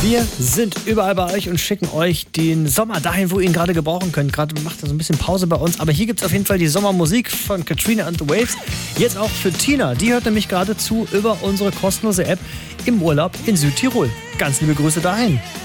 Wir sind überall bei euch und schicken euch den Sommer dahin, wo ihr ihn gerade gebrauchen könnt. Gerade macht er so ein bisschen Pause bei uns, aber hier gibt es auf jeden Fall die Sommermusik von Katrina and the Waves. Jetzt auch für Tina, die hört nämlich gerade zu über unsere kostenlose App im Urlaub in Südtirol. Ganz liebe Grüße dahin.